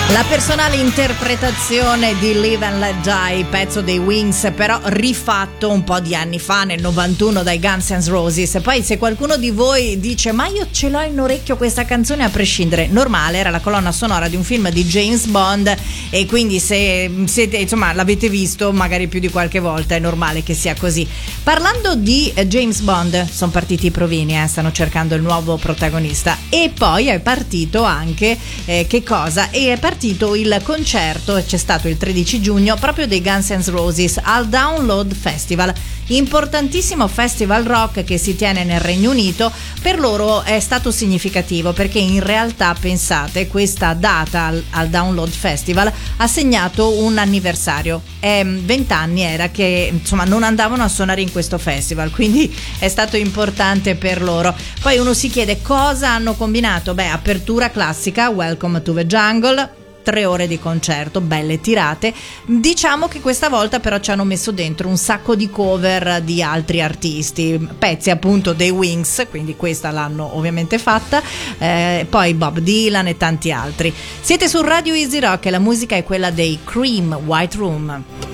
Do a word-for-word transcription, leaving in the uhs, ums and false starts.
La personale interpretazione di Live and Let Die, pezzo dei Wings, però rifatto un po' di anni fa, nel novantuno, dai Guns N' Roses. Poi se qualcuno di voi dice ma io ce l'ho in orecchio questa canzone, a prescindere, normale, era la colonna sonora di un film di James Bond, e quindi se siete, insomma, l'avete visto magari più di qualche volta, è normale che sia così. Parlando di James Bond, sono partiti i provini, eh, stanno cercando il nuovo protagonista, e poi è partito anche eh, che cosa? E è partito il concerto, c'è stato il tredici giugno, proprio dei Guns N' Roses al Download Festival, importantissimo festival rock che si tiene nel Regno Unito. Per loro è stato significativo perché in realtà, pensate, questa data al, al Download Festival ha segnato un anniversario. vent'anni era che, insomma, non andavano a suonare in questo festival, quindi è stato importante per loro. Poi uno si chiede cosa hanno combinato. Beh, apertura classica, Welcome to the Jungle, tre ore di concerto, belle tirate. Diciamo che questa volta però ci hanno messo dentro un sacco di cover di altri artisti, pezzi appunto dei Wings, quindi questa l'hanno ovviamente fatta, eh, poi Bob Dylan e tanti altri. Siete su Radio Easy Rock e la musica è quella dei Cream, White Room.